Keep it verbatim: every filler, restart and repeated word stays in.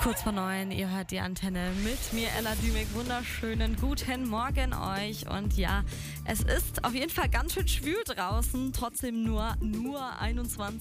Kurz vor neun, ihr hört die Antenne mit mir, Ella Dümig. Wunderschönen guten Morgen euch. Und ja, es ist auf jeden Fall ganz schön schwül draußen, trotzdem nur, nur einundzwanzig